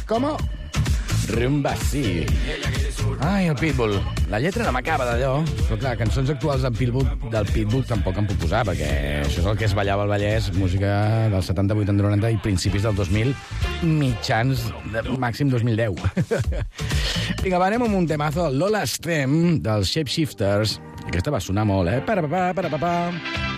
com... Rumba, sí. Ai, el Pitbull. La lletra no m'acaba d'allò, però clar, cançons actuals del Pitbull tampoc em puc posar, perquè això és el que es ballava al Vallès, música dels 70, 80, 90 i principis del 2000, mitjans, màxim 2010. Vinga, va, anem amb un temazo, Lola Stem, dels Shapeshifters. Aquesta va sonar molt, eh? Para-pa-pa, para-pa-pa.